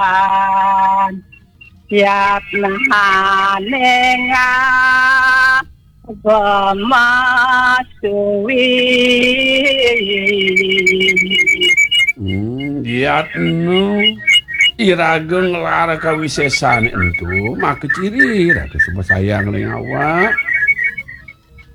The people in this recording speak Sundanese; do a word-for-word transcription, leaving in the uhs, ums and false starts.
Yat nahanenga Bamasui Hmm, yat nu irageng lara kawisesan entu maka ciri rada sayang ning awak